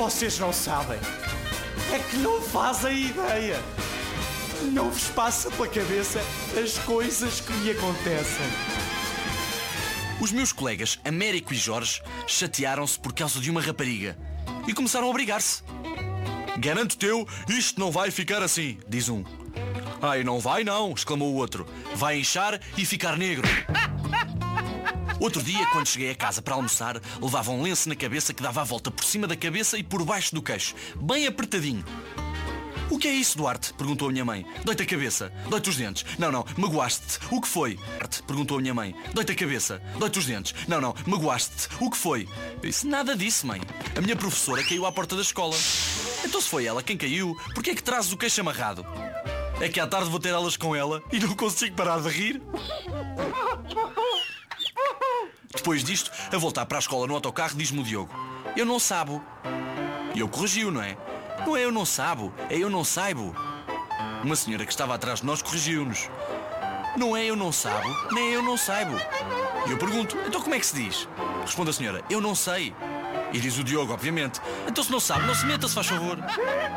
Vocês não sabem. É que não fazem ideia. Não vos passa pela cabeça as coisas que me acontecem. Os meus colegas Américo e Jorge chatearam-se por causa de uma rapariga e começaram a brigar-se. Garanto-te eu, isto não vai ficar assim, diz um. Ai, não vai não, exclamou o outro. Vai inchar e ficar negro. Outro dia, quando cheguei a casa para almoçar, levava um lenço na cabeça que dava a volta por cima da cabeça e por baixo do queixo, bem apertadinho. O que é isso, Duarte? Perguntou a minha mãe. Dói-te a cabeça? Dói-te os dentes? Não, magoaste-te. O que foi? Duarte, perguntou a minha mãe. Dói-te a cabeça? Dói-te os dentes? Não, magoaste-te. O que foi? Eu disse, nada disso, mãe. A minha professora caiu à porta da escola. Então se foi ela quem caiu, porquê é que trazes o queixo amarrado? É que à tarde vou ter aulas com ela e não consigo parar de rir. Depois disto, a voltar para a escola no autocarro, diz-me o Diogo. Eu não sabo. E eu corrigi-o, não é? Não é eu não sabo, é eu não saibo. Uma senhora que estava atrás de nós corrigiu-nos. Não é eu não sabo, nem eu não saibo. E eu pergunto, então como é que se diz? Responde a senhora, eu não sei. E diz o Diogo, obviamente. Então se não sabe, não se meta, se faz favor.